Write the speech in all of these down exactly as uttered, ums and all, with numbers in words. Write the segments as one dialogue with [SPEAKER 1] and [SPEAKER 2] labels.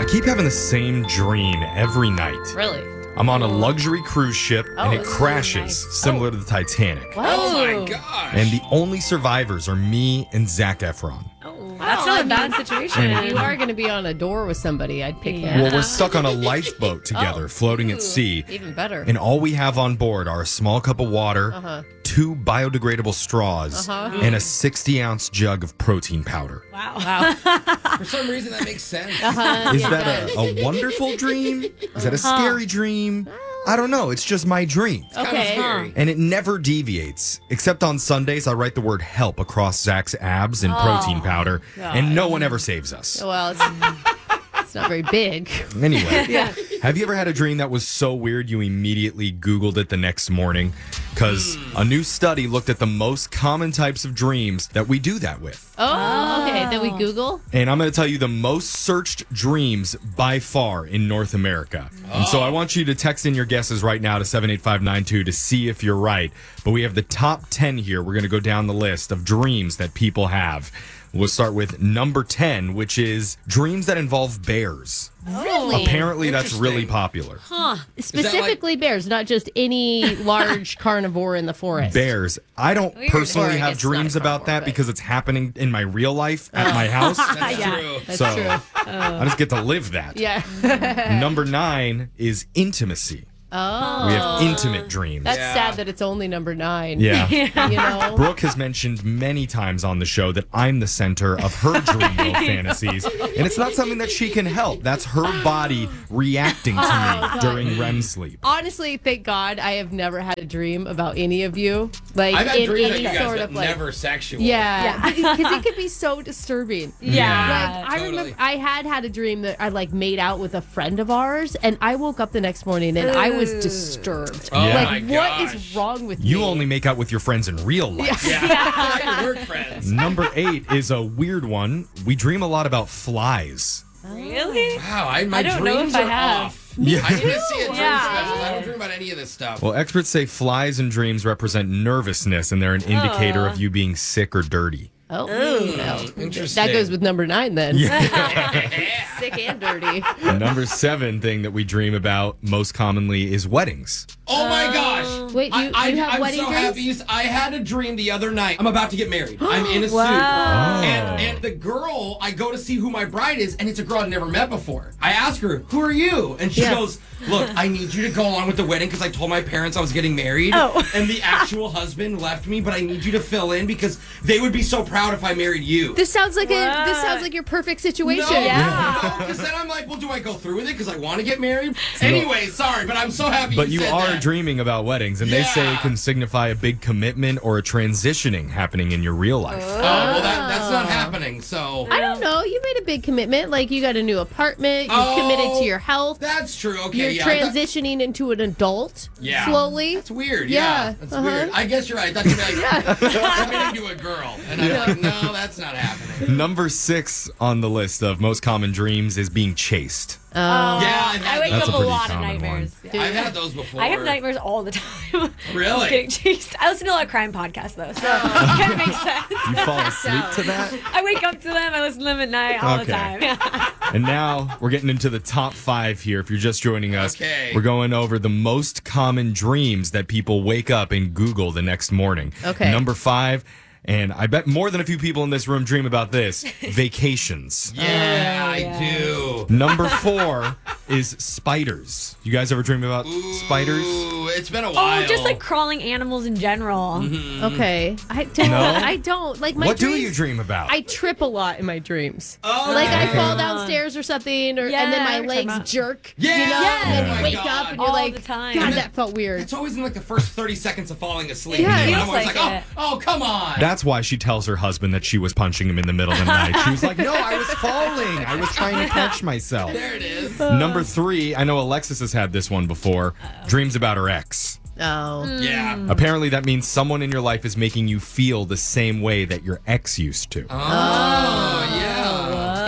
[SPEAKER 1] I keep having the same dream every night.
[SPEAKER 2] Really?
[SPEAKER 1] I'm on a luxury cruise ship
[SPEAKER 2] Oh,
[SPEAKER 1] and it
[SPEAKER 2] this is
[SPEAKER 1] crashes,
[SPEAKER 2] really nice.
[SPEAKER 1] similar to the Titanic.
[SPEAKER 2] What?
[SPEAKER 3] Oh my gosh.
[SPEAKER 1] And the only survivors are me and Zac Efron.
[SPEAKER 2] That's not a bad situation.
[SPEAKER 1] And-
[SPEAKER 2] You are going to be on a door with somebody. I'd pick
[SPEAKER 1] Well,
[SPEAKER 2] that.
[SPEAKER 1] we're stuck on a lifeboat together,
[SPEAKER 2] Oh.
[SPEAKER 1] floating at
[SPEAKER 2] Ooh,
[SPEAKER 1] sea.
[SPEAKER 2] Even better.
[SPEAKER 1] And all we have on board are a small cup of water,
[SPEAKER 2] Uh-huh.
[SPEAKER 1] two biodegradable straws,
[SPEAKER 2] Uh-huh.
[SPEAKER 1] and a sixty ounce jug of protein powder.
[SPEAKER 2] Wow.
[SPEAKER 3] For some reason, that makes sense.
[SPEAKER 2] Uh-huh.
[SPEAKER 1] Is
[SPEAKER 2] It
[SPEAKER 1] that
[SPEAKER 2] does.
[SPEAKER 1] a, a wonderful dream? Is that a scary dream? I don't know. It's just my dream.
[SPEAKER 3] Kind of
[SPEAKER 2] Okay.
[SPEAKER 3] scary.
[SPEAKER 1] And it never deviates. Except on Sundays, I write the word help across Zach's abs in protein powder, and no one ever saves us.
[SPEAKER 2] Well, it's, it's not very big.
[SPEAKER 1] Anyway, have you ever had a dream that was so weird you immediately Googled it the next morning? Because a new study looked at the most common types of dreams that we do that with.
[SPEAKER 2] Oh, okay. Then we Google.
[SPEAKER 1] And I'm going to tell you the most searched dreams by far in North America. And so I want you to text in your guesses right now to seven eight five nine two to see if you're right. But we have the top ten here. We're going to go down the list of dreams that people have. We'll start with number ten, which is dreams that involve bears.
[SPEAKER 2] Really?
[SPEAKER 1] Apparently, that's
[SPEAKER 3] Interesting.
[SPEAKER 1] really popular.
[SPEAKER 2] Specifically bears, not just any large carnivore in the forest.
[SPEAKER 1] Bears. I don't personally
[SPEAKER 2] Or
[SPEAKER 1] have
[SPEAKER 2] it's not a
[SPEAKER 1] dreams about
[SPEAKER 2] carnivore,
[SPEAKER 1] that
[SPEAKER 2] but-
[SPEAKER 1] because it's happening in my real life at my house.
[SPEAKER 3] That's
[SPEAKER 4] Yeah.
[SPEAKER 3] true.
[SPEAKER 2] That's
[SPEAKER 1] so
[SPEAKER 2] true.
[SPEAKER 1] I just get to live that.
[SPEAKER 2] Yeah.
[SPEAKER 1] Number nine is intimacy.
[SPEAKER 2] Oh.
[SPEAKER 1] We have intimate dreams.
[SPEAKER 2] That's
[SPEAKER 3] Yeah.
[SPEAKER 2] sad that it's only number nine.
[SPEAKER 1] Yeah.
[SPEAKER 2] You know?
[SPEAKER 1] Brooke has mentioned many times on the show that I'm the center of her dreamville fantasies. And it's not something that she can help. That's her body reacting to me during R E M sleep.
[SPEAKER 2] Honestly, thank God I have never had a dream about any of you. Like
[SPEAKER 3] I've had
[SPEAKER 2] in
[SPEAKER 3] dreams
[SPEAKER 2] any
[SPEAKER 3] of you guys
[SPEAKER 2] sort
[SPEAKER 3] that
[SPEAKER 2] of like
[SPEAKER 3] never sexual.
[SPEAKER 2] Yeah, because it could be so disturbing.
[SPEAKER 4] Yeah.
[SPEAKER 2] Like I
[SPEAKER 3] Totally.
[SPEAKER 2] remember I had had a dream that I like made out with a friend of ours, and I woke up the next morning and I was disturbed.
[SPEAKER 3] Oh
[SPEAKER 1] Yeah.
[SPEAKER 2] Like,
[SPEAKER 3] my
[SPEAKER 2] what
[SPEAKER 3] gosh.
[SPEAKER 2] is wrong with
[SPEAKER 1] You
[SPEAKER 2] me?
[SPEAKER 1] only make out with your friends in real life.
[SPEAKER 3] Yeah. Not your work friends.
[SPEAKER 1] Number eight is a weird one. We dream a lot about flies.
[SPEAKER 4] Really?
[SPEAKER 3] Wow, I, my
[SPEAKER 4] I don't know
[SPEAKER 3] dreams
[SPEAKER 4] if I
[SPEAKER 3] are
[SPEAKER 4] have.
[SPEAKER 3] off.
[SPEAKER 1] Yeah.
[SPEAKER 3] I need to see a dream
[SPEAKER 4] Yeah.
[SPEAKER 3] specialist. I don't dream about any of this stuff.
[SPEAKER 1] Well, experts say flies and dreams represent nervousness, and they're an indicator of you being sick or dirty.
[SPEAKER 2] Oh, no.
[SPEAKER 3] Interesting.
[SPEAKER 2] That goes with number nine then.
[SPEAKER 3] Yeah.
[SPEAKER 2] Sick and dirty.
[SPEAKER 1] The number seven thing that we dream about most commonly is weddings.
[SPEAKER 3] Oh my gosh.
[SPEAKER 2] Wait, you-
[SPEAKER 3] I,
[SPEAKER 2] you have
[SPEAKER 3] I'm
[SPEAKER 2] wedding
[SPEAKER 3] so
[SPEAKER 2] dreams?
[SPEAKER 3] happy. I had a dream the other night. I'm about to get married. I'm in a
[SPEAKER 4] Wow.
[SPEAKER 3] suit. And, and the girl, I go to see who my bride is, and it's a girl I've never met before. I ask her, who are you? And she
[SPEAKER 2] Yeah.
[SPEAKER 3] goes, look, I need you to go along with the wedding because I told my parents I was getting married.
[SPEAKER 4] Oh.
[SPEAKER 3] And the actual husband left me, but I need you to fill in because they would be so proud if I married you.
[SPEAKER 2] This sounds like a this
[SPEAKER 4] What?
[SPEAKER 2] sounds like your perfect situation.
[SPEAKER 3] No,
[SPEAKER 4] Yeah.
[SPEAKER 3] no, because then I'm like, well, do I go through with it because I want to get married? Anyway, sorry, but I'm so happy
[SPEAKER 1] But
[SPEAKER 3] you
[SPEAKER 1] you
[SPEAKER 3] said
[SPEAKER 1] are
[SPEAKER 3] that.
[SPEAKER 1] dreaming about weddings, and they say
[SPEAKER 3] Yeah.
[SPEAKER 1] it can signify a big commitment or a transitioning happening in your real life.
[SPEAKER 3] Oh, well, that, that's not happening, so...
[SPEAKER 2] I don't know. You made a big commitment. Like you got a new apartment. You've
[SPEAKER 3] Oh,
[SPEAKER 2] committed to your health.
[SPEAKER 3] That's true, okay,
[SPEAKER 2] You're
[SPEAKER 3] yeah. I thought-
[SPEAKER 2] transitioning into an adult
[SPEAKER 3] Yeah.
[SPEAKER 2] slowly.
[SPEAKER 3] That's weird,
[SPEAKER 2] Yeah,
[SPEAKER 3] yeah. That's
[SPEAKER 2] uh-huh.
[SPEAKER 3] weird. I guess you're right. I thought you were like, committing to a girl. And I'm like, no, that's not happening.
[SPEAKER 1] Number six on the list of most common dreams is being chased.
[SPEAKER 2] Oh.
[SPEAKER 3] Yeah, I've
[SPEAKER 4] I
[SPEAKER 3] had
[SPEAKER 4] wake
[SPEAKER 1] That's
[SPEAKER 4] up
[SPEAKER 1] a
[SPEAKER 4] a
[SPEAKER 1] pretty
[SPEAKER 4] lot of
[SPEAKER 1] common
[SPEAKER 4] nightmares.
[SPEAKER 2] Dude.
[SPEAKER 4] Yeah.
[SPEAKER 3] I've had those before.
[SPEAKER 4] I have nightmares all the time.
[SPEAKER 3] Really?
[SPEAKER 4] Getting chased. I listen to a lot of crime podcasts though, so it kind of makes sense.
[SPEAKER 1] You fall asleep to that?
[SPEAKER 4] I wake up to them. I listen to them at night all
[SPEAKER 1] Okay.
[SPEAKER 4] the time.
[SPEAKER 1] And now we're getting into the top five here. If you're just joining us,
[SPEAKER 3] Okay.
[SPEAKER 1] we're going over the most common dreams that people wake up and Google the next morning.
[SPEAKER 2] Okay.
[SPEAKER 1] Number five, and I bet more than a few people in this room dream about this, vacations.
[SPEAKER 3] Yeah, I
[SPEAKER 4] yeah.
[SPEAKER 3] do.
[SPEAKER 1] Number four is spiders. You guys ever dream about spiders?
[SPEAKER 3] Ooh, it's been a while.
[SPEAKER 4] Oh, just like crawling animals in general.
[SPEAKER 3] Mm-hmm.
[SPEAKER 2] Okay. I don't.
[SPEAKER 1] No?
[SPEAKER 2] I don't. Like my
[SPEAKER 1] What
[SPEAKER 2] dreams,
[SPEAKER 1] do you dream about?
[SPEAKER 2] I trip a lot in my dreams.
[SPEAKER 3] Oh,
[SPEAKER 2] Like I
[SPEAKER 3] okay.
[SPEAKER 2] fall downstairs or something, or
[SPEAKER 4] Yeah,
[SPEAKER 2] and then
[SPEAKER 4] I
[SPEAKER 2] my
[SPEAKER 4] know what you're
[SPEAKER 2] legs
[SPEAKER 4] talking
[SPEAKER 2] jerk.
[SPEAKER 3] Yeah.
[SPEAKER 2] You know,
[SPEAKER 4] Yes.
[SPEAKER 2] and then
[SPEAKER 3] Oh
[SPEAKER 2] you
[SPEAKER 3] my
[SPEAKER 2] wake
[SPEAKER 3] God.
[SPEAKER 2] up and you're
[SPEAKER 4] All
[SPEAKER 2] like,
[SPEAKER 4] the time.
[SPEAKER 2] God,
[SPEAKER 4] And
[SPEAKER 2] that felt weird.
[SPEAKER 3] It's always in like the first thirty seconds of falling asleep.
[SPEAKER 2] Yeah,
[SPEAKER 3] And
[SPEAKER 2] it
[SPEAKER 3] I'm
[SPEAKER 4] feels
[SPEAKER 3] always
[SPEAKER 4] like
[SPEAKER 3] like,
[SPEAKER 4] it.
[SPEAKER 3] oh, oh, come on.
[SPEAKER 1] That's why she tells her husband that she was punching him in the middle of the night. She was like, no, I was falling. I was trying to catch myself.
[SPEAKER 3] There it is.
[SPEAKER 1] Number three, I know Alexis has had this one before. Dreams about her ex.
[SPEAKER 2] Oh.
[SPEAKER 3] Yeah.
[SPEAKER 1] Apparently, that means someone in your life is making you feel the same way that your ex used to.
[SPEAKER 3] Oh, yeah.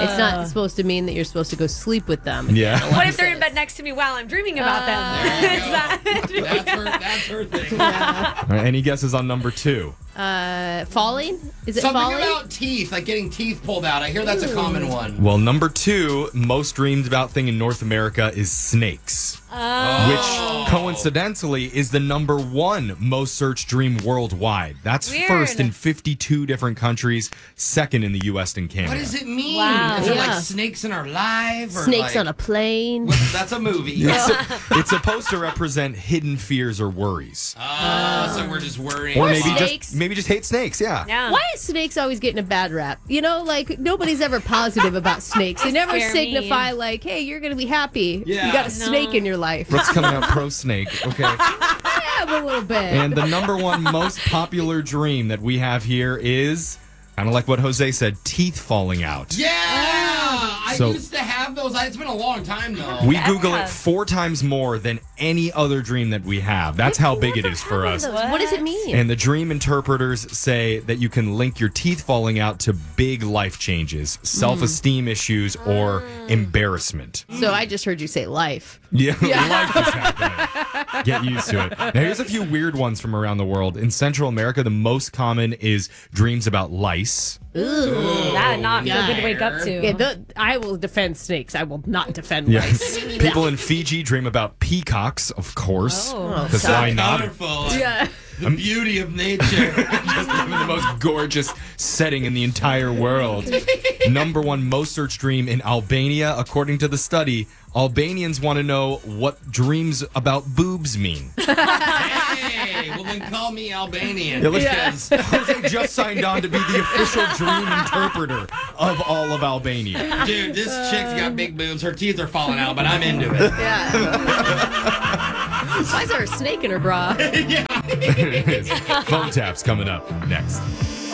[SPEAKER 2] It's not supposed to mean that you're supposed to go sleep with them.
[SPEAKER 1] Yeah.
[SPEAKER 4] What if they're in bed next to me while I'm dreaming about them?
[SPEAKER 3] There you
[SPEAKER 4] Is
[SPEAKER 3] go.
[SPEAKER 4] that-
[SPEAKER 3] That's her. That's her thing.
[SPEAKER 1] All right, any guesses on number two?
[SPEAKER 2] Uh, falling? Is it
[SPEAKER 3] Something
[SPEAKER 2] falling?
[SPEAKER 3] about teeth, like getting teeth pulled out. I hear that's a common one.
[SPEAKER 1] Well, number two, most dreamed about thing in North America is snakes. Which coincidentally is the number one most searched dream worldwide. That's
[SPEAKER 4] Weird.
[SPEAKER 1] first in fifty-two different countries, second in the U S and Canada.
[SPEAKER 3] What does it mean?
[SPEAKER 4] Wow.
[SPEAKER 3] Is it
[SPEAKER 2] Yeah.
[SPEAKER 3] like snakes in our life? Or
[SPEAKER 2] Snakes
[SPEAKER 3] like,
[SPEAKER 2] on a plane.
[SPEAKER 3] What- That's a movie.
[SPEAKER 1] It's, it's supposed to represent hidden fears or worries.
[SPEAKER 3] Oh, so we're just worrying.
[SPEAKER 1] Or
[SPEAKER 2] Or
[SPEAKER 1] maybe
[SPEAKER 2] snakes.
[SPEAKER 1] just maybe just hate snakes, yeah.
[SPEAKER 4] Yeah.
[SPEAKER 2] Why is snakes always getting a bad rap? You know, like nobody's ever positive about snakes. They never
[SPEAKER 4] Scare
[SPEAKER 2] signify
[SPEAKER 4] me.
[SPEAKER 2] like, hey, you're gonna be happy.
[SPEAKER 3] Yeah.
[SPEAKER 2] You got a
[SPEAKER 4] No.
[SPEAKER 2] snake in your life.
[SPEAKER 1] What's coming out pro snake? Okay.
[SPEAKER 2] Yeah, a little bit.
[SPEAKER 1] And the number one most popular dream that we have here is kind of like what Jose said, teeth falling out.
[SPEAKER 3] Yeah! I
[SPEAKER 1] So-
[SPEAKER 3] used to have those. I- It's been a long time, though.
[SPEAKER 1] We
[SPEAKER 4] Ever
[SPEAKER 1] Google it
[SPEAKER 4] have.
[SPEAKER 1] four times more than any other dream that we have. That's how big it is for us.
[SPEAKER 2] What? what does it mean?
[SPEAKER 1] And the dream interpreters say that you can link your teeth falling out to big life changes, self esteem issues, or embarrassment.
[SPEAKER 2] so I just heard you say life.
[SPEAKER 1] Yeah, life is happening. Get used to it. Now, here's a few weird ones from around the world. In Central America, the most common is dreams about lice.
[SPEAKER 4] That not feel good to wake up to.
[SPEAKER 2] Yeah, the, I will defend snakes. I will not defend
[SPEAKER 1] Yes.
[SPEAKER 2] lice.
[SPEAKER 1] People in Fiji dream about peacocks, of course.
[SPEAKER 4] Oh.
[SPEAKER 1] Because
[SPEAKER 3] So
[SPEAKER 1] why not?
[SPEAKER 3] colorful.
[SPEAKER 2] Yeah.
[SPEAKER 3] The beauty of nature.
[SPEAKER 1] Just living in the most gorgeous setting in the entire world. Number one most searched dream in Albania, according to the study. Albanians want to know what dreams about boobs mean.
[SPEAKER 3] Hey, well then call me Albanian.
[SPEAKER 1] Yeah, let's
[SPEAKER 3] because
[SPEAKER 1] Jose just signed on to be the official dream interpreter of all of Albania.
[SPEAKER 3] dude, this chick's got big boobs. Her teeth are falling out, but I'm into it.
[SPEAKER 2] Yeah. Why is there a snake in her bra?
[SPEAKER 1] Phone taps coming up next.